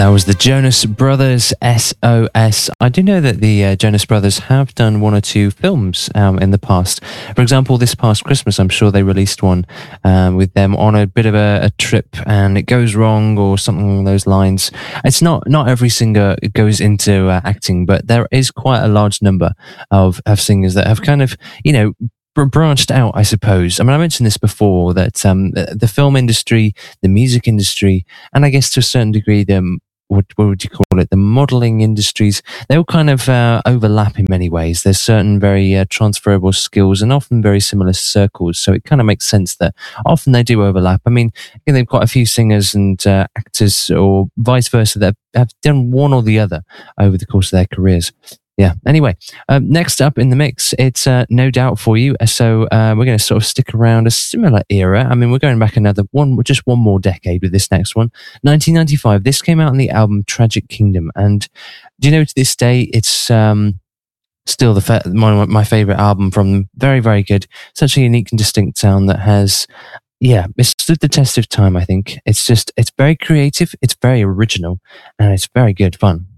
That was the Jonas Brothers, SOS. I do know that the Jonas Brothers have done one or two films in the past. For example, this past Christmas, I'm sure they released one with them on a bit of a trip, and it goes wrong or something along those lines. It's not every singer goes into acting, but there is quite a large number of singers that have kind of, branched out, I suppose. I mean, I mentioned this before, that the film industry, the music industry, and I guess to a certain degree, what would you call it? The modeling industries, they all kind of overlap in many ways. There's certain very transferable skills and often very similar circles. So it kind of makes sense that often they do overlap. I mean, they've got a few singers and actors or vice versa that have done one or the other over the course of their careers. Yeah. Anyway, next up in the mix, it's No Doubt for you. So we're going to sort of stick around a similar era. I mean, we're going back just one more decade with this next one. 1995. This came out on the album Tragic Kingdom. And do you know, to this day, it's still one of my favorite album from them. Very, very good. Such a unique and distinct sound that has... Yeah, it stood the test of time, I think. It's very creative, it's very original, and it's very good fun.